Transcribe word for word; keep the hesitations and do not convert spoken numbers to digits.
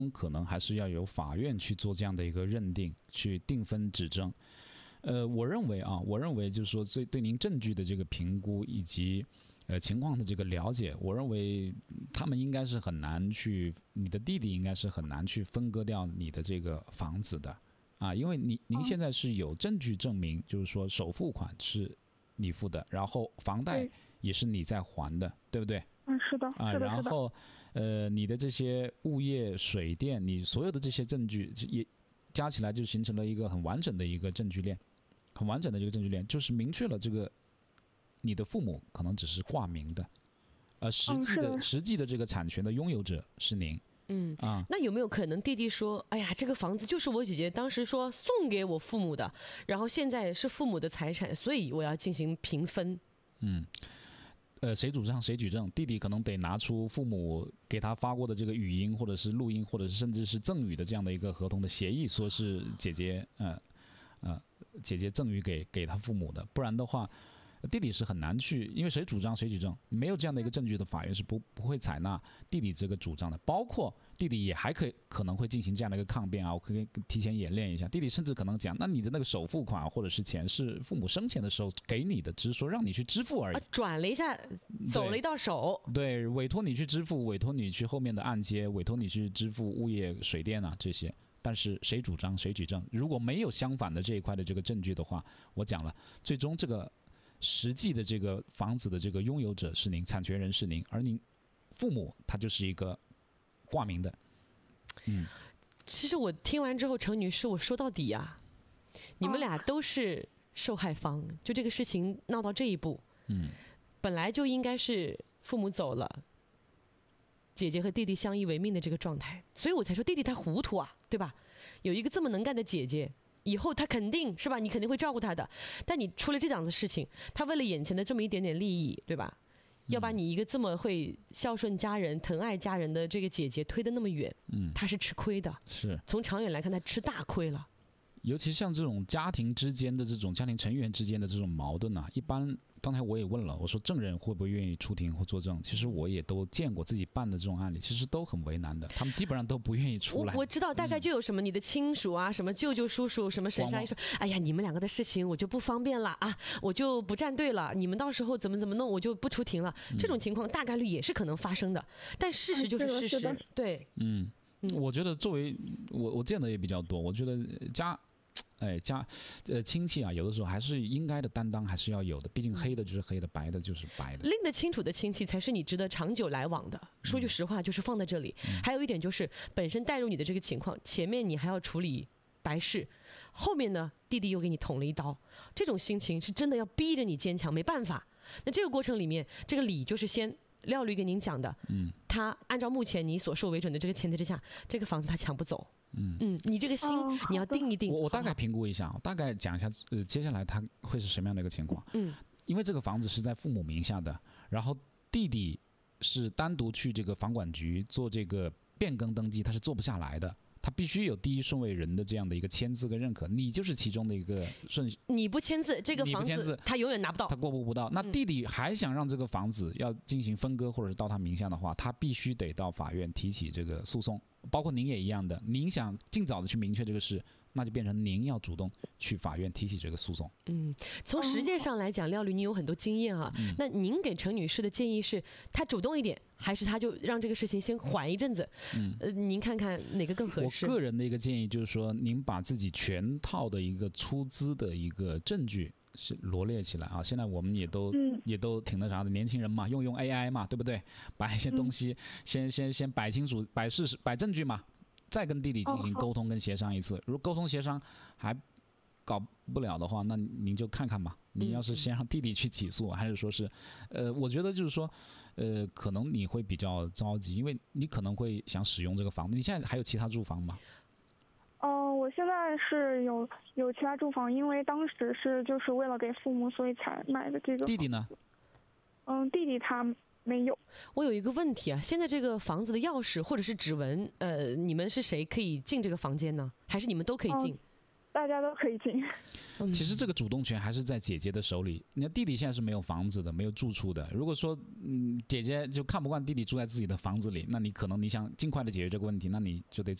可能还是要由法院去做这样的一个认定，去定分指证。呃，我认为啊，我认为就是说，对对您证据的这个评估以及呃情况的这个了解，我认为他们应该是很难去，你的弟弟应该是很难去分割掉你的这个房子的啊，因为你您现在是有证据证明，就是说首付款是你付的，然后房贷也是你在还的，对不对？ 嗯，是的， 啊， 是的， 然后，呃，你的这些物业、水电，你所有的这些证据也加起来，就形成了一个很完整的一个证据链，很完整的这个证据链，就是明确了这个你的父母可能只是挂名的，呃，实际的、 嗯、 实际的这个产权的拥有者是您。 嗯啊， 那有没有可能弟弟说，哎呀，这个房子就是我姐姐当时说送给我父母的，然后现在是父母的财产，所以我要进行平分？ 嗯。呃，谁主张谁举证，弟弟可能得拿出父母给他发过的这个语音，或者是录音，或者是甚至是赠与的这样的一个合同的协议，说是姐姐呃呃姐姐赠与给给他父母的，不然的话，弟弟是很难去，因为谁主张谁举证，没有这样的一个证据的，法院是不不会采纳弟弟这个主张的。包括弟弟也还可以可能会进行这样的一个抗辩啊，我可以提前演练一下。弟弟甚至可能讲，那你的那个首付款或者是钱是父母生前的时候给你的，只是说让你去支付而已， 啊、转了一下，走了一道手。 对，对，委托你去支付，委托你去后面的按揭，委托你去支付物业、水电啊这些。但是谁主张谁举证，如果没有相反的这一块的这个证据的话，我讲了，最终这个实际的这个房子的这个拥有者是您，产权人是您，而您父母他就是一个挂名的。嗯， 其实我听完之后，程女士，我说到底啊，你们俩都是受害方，就这个事情闹到这一步， 嗯， 本来就应该是父母走了，姐姐和弟弟相依为命的这个状态，所以我才说弟弟他糊涂啊，对吧？有一个这么能干的姐姐，以后他肯定是吧，你肯定会照顾他的，但你出了这档子事情，他为了眼前的这么一点点利益，对吧？要把你一个这么会孝顺家人、疼爱家人的这个姐姐推得那么远，嗯，他是吃亏的， 是从长远来看，他吃大亏了。 尤其像这种家庭之间的这种家庭成员之间的这种矛盾啊，一般刚才我也问了，我说证人会不会愿意出庭或作证？其实我也都见过自己办的这种案例，其实都很为难的，他们基本上都不愿意出来。 我, 我知道大概就有什么你的亲属啊，嗯、什么舅舅叔叔，什么婶婶姨说，哎呀，你们两个的事情我就不方便了啊，我就不站队了，你们到时候怎么怎么弄，我就不出庭了。嗯、这种情况大概率也是可能发生的，但事实就是事实。对， 嗯，我觉得作为我我见的也比较多，我觉得家。哎，家，呃，亲戚啊，有的时候还是应该的担当还是要有的，毕竟黑的就是黑的，白的就是白的。 拎得清楚的亲戚才是你值得长久来往的。说句实话，就是放在这里。嗯、还有一点就是，本身带入你的这个情况，前面你还要处理白事，后面呢，弟弟又给你捅了一刀，这种心情是真的要逼着你坚强，没办法。那这个过程里面，这个理就是先。廖律跟您讲的，嗯，他按照目前你所受为准的这个前提之下，这个房子他抢不走，嗯嗯，你这个心、哦、你要定一定。 我我大概评估一下，我大概讲一下，呃，接下来他会是什么样的一个情况？嗯，因为这个房子是在父母名下的，然后弟弟是单独去这个房管局做这个变更登记，他是做不下来的。他必须有第一顺位人的这样的一个签字跟认可，你就是其中的一个顺序。 你不签字，这个房子他永远拿不到， 他过不到。那弟弟还想让这个房子要进行分割或者是到他名下的话，他必须得到法院提起这个诉讼。包括您也一样的，您想尽早的去明确这个事，那就变成您要主动去法院提起这个诉讼。 嗯，从实践上来讲，廖律你有很多经验啊。嗯、那您给程女士的建议是，她主动一点，还是她就让这个事情先缓一阵子？嗯，呃，您看看哪个更合适？ 我个人的一个建议就是说，您把自己全套的一个出资的一个证据是罗列起来啊。现在我们也都、嗯、也都挺那啥的，年轻人嘛，用用 A I 嘛，对不对？把一些东西先、嗯、先先摆清楚，摆事实，摆证据嘛。再跟弟弟进行沟通跟协商一次，如果沟通协商还搞不了的话，那您就看看吧。你要是先让弟弟去起诉，还是说是，呃，我觉得就是说，呃，可能你会比较着急，因为你可能会想使用这个房子。你现在还有其他住房吗？ 哦、呃，我现在是有有其他住房，因为当时是就是为了给父母，所以才买的这个。 弟弟呢？ 嗯，弟弟他。没有。 我有一个问题啊，现在这个房子的钥匙或者是指纹，呃，你们是谁可以进这个房间呢？还是你们都可以进？ 大家都可以进。 嗯其实这个主动权还是在姐姐的手里。你看弟弟现在是没有房子的，没有住处的。如果说嗯姐姐就看不惯弟弟住在自己的房子里，那你可能你想尽快的解决这个问题，那你就得